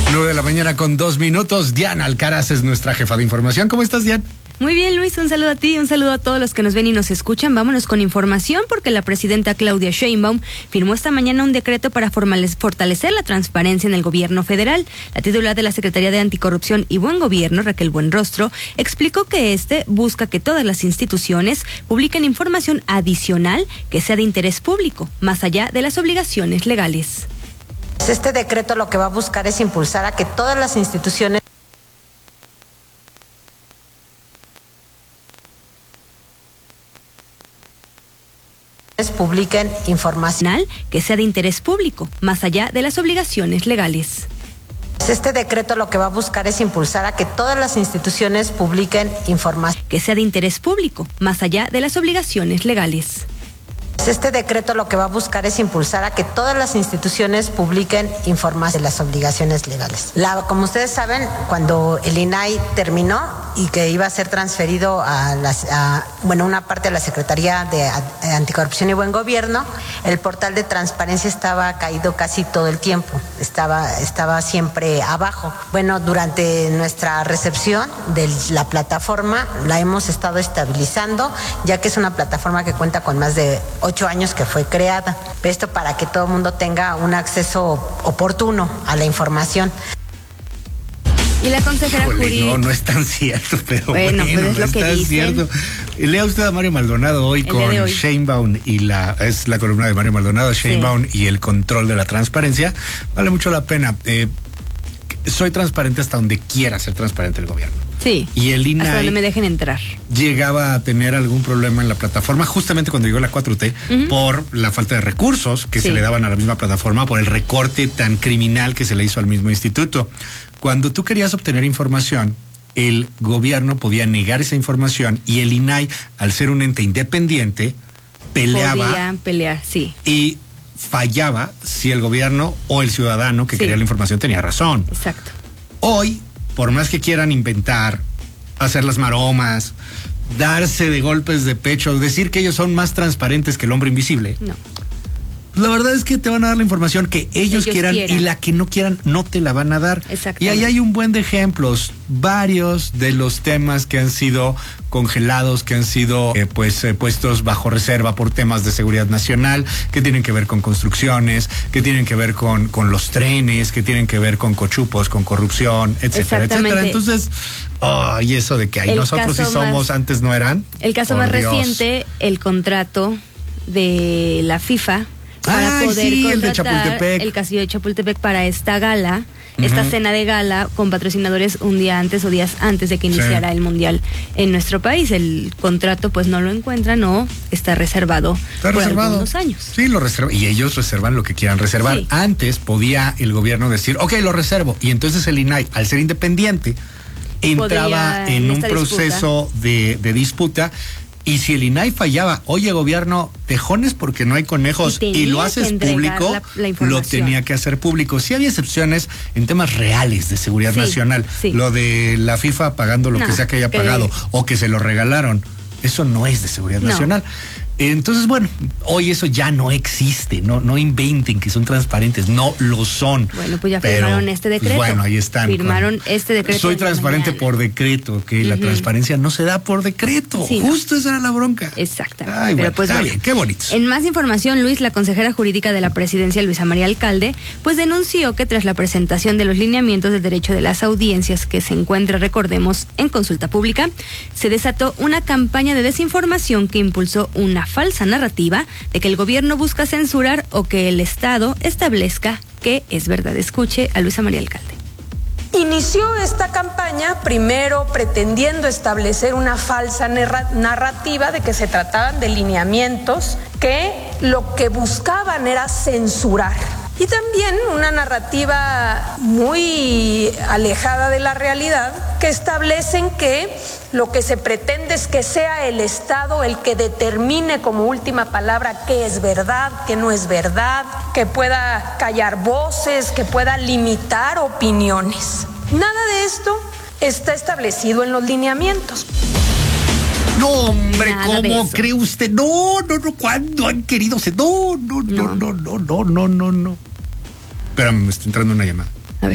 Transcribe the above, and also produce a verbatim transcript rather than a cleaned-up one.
nueve de la mañana con dos minutos. Diana Alcaraz es nuestra jefa de información. ¿Cómo estás, Diana? Muy bien, Luis, un saludo a ti, un saludo a todos los que nos ven y nos escuchan. Vámonos con información porque la presidenta Claudia Sheinbaum firmó esta mañana un decreto para fortalecer la transparencia en el gobierno federal. La titular de la Secretaría de Anticorrupción y Buen Gobierno, Raquel Buenrostro, explicó que este busca que todas las instituciones publiquen información adicional que sea de interés público, más allá de las obligaciones legales. Este decreto lo que va a buscar es impulsar a que todas las instituciones publiquen información que sea de interés público, más allá de las obligaciones legales. Este decreto lo que va a buscar es impulsar a que todas las instituciones publiquen información que sea de interés público, más allá de las obligaciones legales. Este decreto lo que va a buscar es impulsar a que todas las instituciones publiquen información de las obligaciones legales. La, como ustedes saben, cuando el I N A I terminó y que iba a ser transferido a, las, a bueno, una parte de la Secretaría de Anticorrupción y Buen Gobierno, el portal de transparencia estaba caído casi todo el tiempo, estaba, estaba siempre abajo. Bueno, durante nuestra recepción de la plataforma la hemos estado estabilizando, ya que es una plataforma que cuenta con más de ocho años que fue creada. Esto para que todo el mundo tenga un acceso oportuno a la información. Y la consejera jurídica. No, no es tan cierto, pero bueno, bueno, pues es no lo que es tan dicen. cierto. Lea usted a Mario Maldonado hoy El con hoy. Sheinbaum y la, es la columna de Mario Maldonado, Sheinbaum sí. Y el control de la transparencia. Vale mucho la pena. Eh, soy transparente hasta donde quiera ser transparente el gobierno. Sí, y el I N A I hasta donde me dejen entrar. Llegaba a tener algún problema en la plataforma justamente cuando llegó la cuatro T uh-huh. por la falta de recursos que sí. se le daban a la misma plataforma, por el recorte tan criminal que se le hizo al mismo instituto. Cuando tú querías obtener información, el gobierno podía negar esa información y el I N A I, al ser un ente independiente, peleaba. Podía pelear, sí. Y fallaba si el gobierno o el ciudadano que sí. quería la información tenía razón. Exacto. Hoy, por más que quieran inventar, hacer las maromas, darse de golpes de pecho, decir que ellos son más transparentes que el hombre invisible. No. La verdad es que te van a dar la información que ellos, ellos quieran, quieran y la que no quieran no te la van a dar. Y ahí hay un buen de ejemplos, varios de los temas que han sido congelados, que han sido eh, pues eh, puestos bajo reserva por temas de seguridad nacional, que tienen que ver con construcciones, que tienen que ver con, con los trenes, que tienen que ver con cochupos, con corrupción, etcétera, etcétera. Entonces, oh, y eso de que ahí nosotros sí somos, más, antes no eran. El caso más Dios. reciente, el contrato de la FIFA para Ay, poder sí, contratar el, de Chapultepec. el castillo de Chapultepec para esta gala, uh-huh. esta cena de gala con patrocinadores un día antes o días antes de que iniciara sí. el mundial en nuestro país. El contrato pues no lo encuentran o está reservado está por reservado. algunos años. Sí, lo reserva y ellos reservan lo que quieran reservar. Sí. Antes podía el gobierno decir, ok, lo reservo, y entonces el I N A I, al ser independiente, entraba Podría, en, en un proceso disputa. De, de disputa. Y si el I N A I fallaba, oye gobierno, tejones porque no hay conejos y, y lo haces público, la, la lo tenía que hacer público. Sí había excepciones en temas reales de seguridad sí, nacional. Sí. Lo de la FIFA pagando lo no, que sea que haya que... pagado o que se lo regalaron, eso no es de seguridad no. nacional. Entonces, bueno, hoy eso ya no existe, no no inventen que son transparentes, no lo son. Bueno, pues ya pero, firmaron este decreto. Pues bueno, ahí están. Firmaron con, este decreto. Soy transparente mañana. por decreto, que uh-huh. la transparencia no se da por decreto. Sí, Justo no. esa era la bronca. Exactamente. Ay, pero bueno, pues está bueno. bien, qué bonito. En más información, Luis, la consejera jurídica de la presidencia, Luisa María Alcalde, pues denunció que tras la presentación de los lineamientos del derecho de las audiencias que se encuentra, recordemos, en consulta pública, se desató una campaña de desinformación que impulsó una falsa narrativa de que el gobierno busca censurar o que el Estado establezca que es verdad. Escuche a Luisa María Alcalde. Inició esta campaña primero pretendiendo establecer una falsa narrativa de que se trataban de lineamientos que lo que buscaban era censurar. Y también una narrativa muy alejada de la realidad que establecen que lo que se pretende es que sea el Estado el que determine como última palabra qué es verdad, qué no es verdad, que pueda callar voces, que pueda limitar opiniones. Nada de esto está establecido en los lineamientos. No, hombre, Nada ¿cómo cree usted? No, no, no, ¿cuándo han querido ser? No, no, no, no, no, no, no, no, no. Espérame, me está entrando una llamada.